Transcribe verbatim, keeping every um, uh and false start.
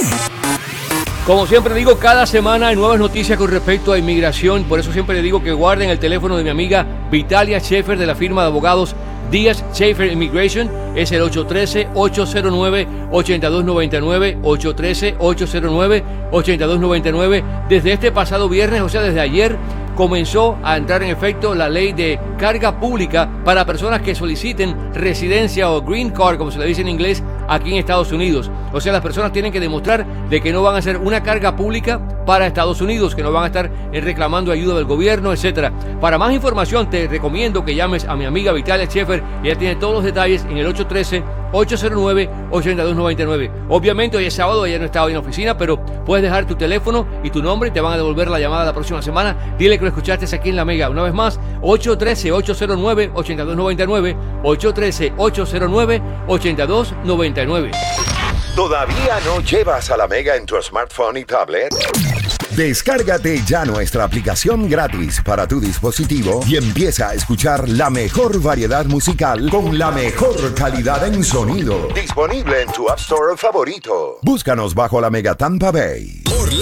Como siempre digo, cada semana hay nuevas noticias con respecto a inmigración. Por eso siempre le digo que guarden el teléfono de mi amiga Vitalia Schaefer de la firma de abogados Díaz Schaefer Immigration. Es el ocho uno tres, ocho cero nueve, ocho dos nueve nueve, ocho uno tres, ocho cero nueve, ocho dos nueve nueve. Desde este pasado viernes, o sea, desde ayer, comenzó a entrar en efecto la ley de carga pública para personas que soliciten residencia o green card, como se le dice en inglés, aquí en Estados Unidos. O sea, las personas tienen que demostrar de que no van a ser una carga pública para Estados Unidos, que no van a estar reclamando ayuda del gobierno, etcétera. Para más información te recomiendo que llames a mi amiga Vitalia Schaefer. Ella tiene todos los detalles en el ocho uno tres, ocho cero nueve, ocho dos nueve nueve. Obviamente hoy es sábado, ella no está hoy en la oficina, pero puedes dejar tu teléfono y tu nombre y te van a devolver la llamada la próxima semana. Dile que lo escuchaste aquí en La Mega. Una vez más, ocho uno tres, ocho cero nueve, ocho dos nueve nueve, ocho uno tres, ocho cero nueve, ocho dos nueve nueve. ¿Todavía no llevas a La Mega en tu smartphone y tablet? Descárgate ya nuestra aplicación gratis para tu dispositivo y empieza a escuchar la mejor variedad musical con la mejor calidad en sonido. Disponible en tu App Store favorito. Búscanos bajo La Mega Tampa Bay. Orlando.